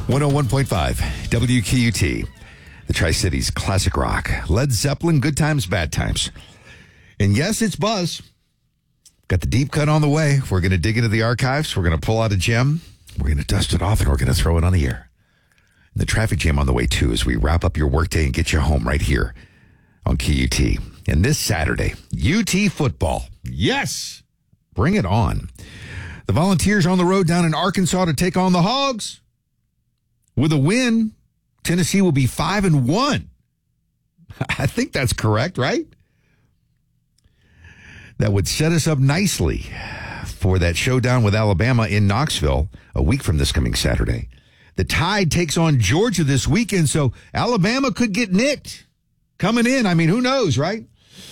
101.5 WQUT, the Tri-Cities classic rock. Led Zeppelin, good times, bad times. And yes, it's Buzz. Got the deep cut on the way. We're going to dig into the archives. We're going to pull out a gem. We're going to dust it off, and we're going to throw it on the air. And the traffic jam on the way, too, as we wrap up your workday and get you home right here on QUT. And this Saturday, UT football. Yes! Bring it on. The Volunteers on the road down in Arkansas to take on the Hogs. With a win, Tennessee will be 5-1. I think that's correct, right? That would set us up nicely for that showdown with Alabama in Knoxville a week from this coming Saturday. The Tide takes on Georgia this weekend, so Alabama could get nicked coming in. I mean, who knows, right?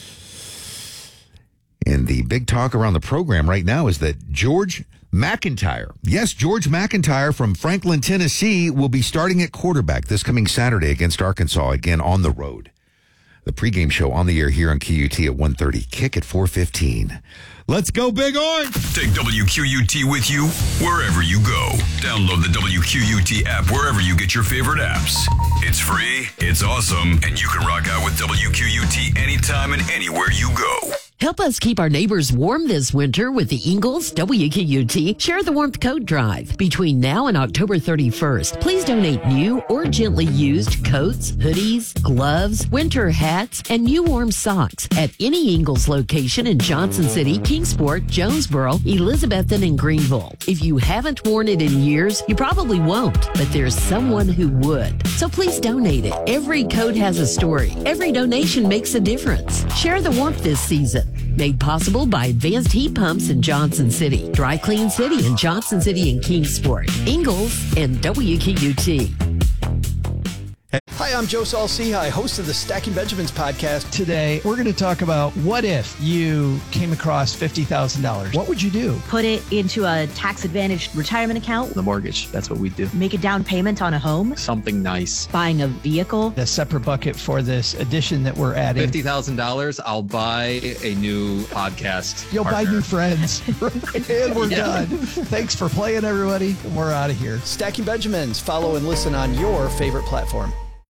And the big talk around the program right now is that George McIntyre, yes, George McIntyre from Franklin, Tennessee, will be starting at quarterback this coming Saturday against Arkansas, again on the road. The pregame show on the air here on QUT at 1:30. Kick at 4:15. Let's go, Big Orange! Take WQUT with you wherever you go. Download the WQUT app wherever you get your favorite apps. It's free, it's awesome, and you can rock out with WQUT anytime and anywhere you go. Help us keep our neighbors warm this winter with the Ingles WQUT Share the Warmth Coat Drive. Between now and October 31st, please donate new or gently used coats, hoodies, gloves, winter hats, and new warm socks at any Ingles location in Johnson City, Kingsport, Jonesboro, Elizabethton, and Greenville. If you haven't worn it in years, you probably won't, but there's someone who would. So please donate it. Every coat has a story. Every donation makes a difference. Share the warmth this season. Made possible by Advanced Heat Pumps in Johnson City, Dry Clean City in Johnson City and Kingsport, Ingles, and WQUT. Hi, I'm Joe Saul-Sehy, host of the Stacking Benjamins podcast. Today, we're going to talk about what if you came across $50,000? What would you do? Put it into a tax-advantaged retirement account. The mortgage, that's what we do. Make a down payment on a home. Something nice. Buying a vehicle. A separate bucket for this addition that we're adding. $50,000, I'll buy a new podcast. You'll partner. buy new friends. And we're done. Thanks for playing, everybody. We're out of here. Stacking Benjamins. Follow and listen on your favorite platform.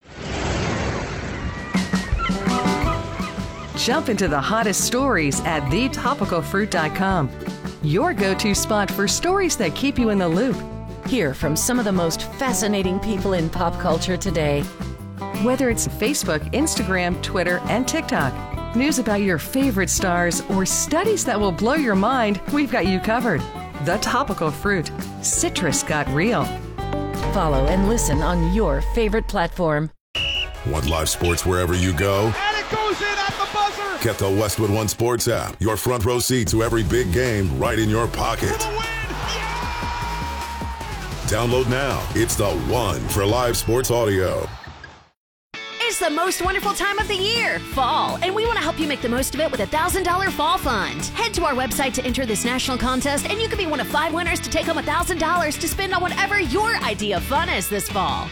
Jump into the hottest stories at thetopicalfruit.com. Your go-to spot for stories that keep you in the loop. Hear from some of the most fascinating people in pop culture today. Whether it's Facebook, Instagram, Twitter, and TikTok, news about your favorite stars, or studies that will blow your mind, we've got you covered. The Topical Fruit. Citrus got real. Follow and listen on your favorite platform. Want live sports wherever you go? And it goes in at the buzzer! Get the Westwood One Sports app. Your front row seat to every big game right in your pocket. For the win! Yeah! Download now. It's the one for live sports audio. It's the most wonderful time of the year, fall, and we want to help you make the most of it with a $1,000 fall fund. Head to our website to enter this national contest, and you could be one of 5 winners to take home $1,000 to spend on whatever your idea of fun is this fall.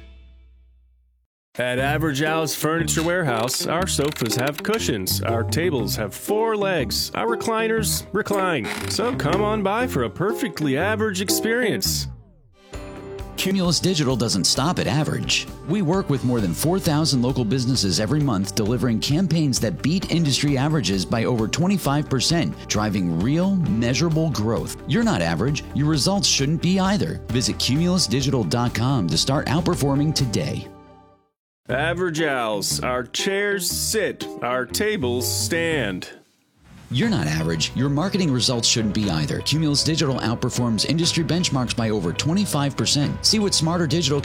At Average Al's Furniture Warehouse, our sofas have cushions, our tables have 4 legs, our recliners recline. So come on by for a perfectly average experience. Cumulus Digital doesn't stop at average. We work with more than 4,000 local businesses every month, delivering campaigns that beat industry averages by over 25%, driving real, measurable growth. You're not average. Your results shouldn't be either. Visit cumulusdigital.com to start outperforming today. Average Al's, our chairs sit, our tables stand. You're not average. Your marketing results shouldn't be either. Cumulus Digital outperforms industry benchmarks by over 25%. See what Smarter Digital